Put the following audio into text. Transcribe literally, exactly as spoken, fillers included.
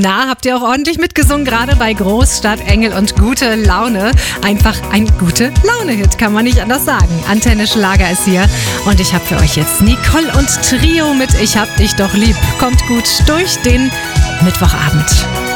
Na, habt ihr auch ordentlich mitgesungen, gerade bei Großstadt, Engel und gute Laune. Einfach ein gute Laune-Hit, kann man nicht anders sagen. Antenne Schlager ist hier und ich habe für euch jetzt Nicole und Trio mit Ich hab dich doch lieb. Kommt gut durch den Mittwochabend.